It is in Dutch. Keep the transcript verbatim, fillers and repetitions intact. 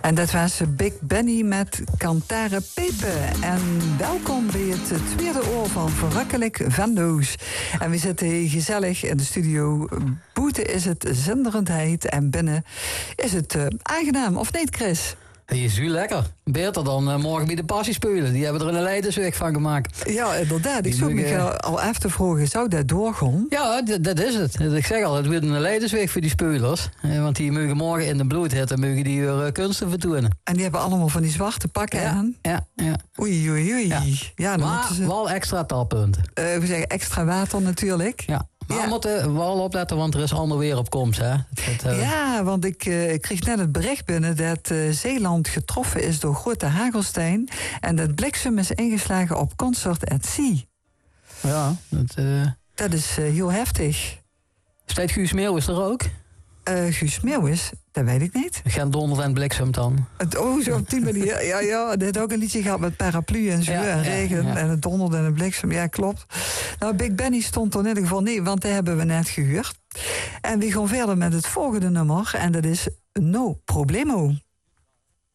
En dat was Big Benny met Cantare Pepe. En welkom bij het tweede uur van Verrukkelijk Venlo's. En we zitten hier gezellig in de studio. Buiten is het zinderendheid en binnen is het uh, aangenaam. Of niet, Chris? Die is heel lekker. Beter dan uh, morgen bij de passie spelen. Die hebben er een Leidersweg van gemaakt. Ja, inderdaad. Ik zoek me uh... al even te vragen, zou dat doorgaan? Ja, d- dat is het. Ik zeg al, het wordt een Leidersweg voor die spelers. Eh, want die mogen morgen in de bloedhitte mogen die weer uh, kunsten vertonen. En die hebben allemaal van die zwarte pakken ja, aan? Ja, ja. Oei, oei, oei. Ja. Ja, dan maar ze... wel extra talpunten. Uh, we zeggen extra water natuurlijk. Ja. Maar ja. we moeten wel opletten, want er is ander weer op komst. Hè? Het, uh... Ja, want ik uh, kreeg net het bericht binnen dat uh, Zeeland getroffen is door grote hagelstein. En dat bliksem is ingeslagen op Concert at Sea. Ja, dat... Uh... Dat is uh, heel heftig. Steeds Guus Meeuwis er ook? Uh, Guus Meeuwis? Dat weet ik niet. Geen donder en bliksem dan. Het, oh, zo op die manier. Ja, ja. Dit ook een liedje gehad met paraplu en zo. Ja, en regen. Ja, ja. En het donderde en het bliksem. Ja, klopt. Nou, Big Benny stond er in ieder geval niet, want die hebben we net gehuurd. En we gaan verder met het volgende nummer. En dat is No Problemo.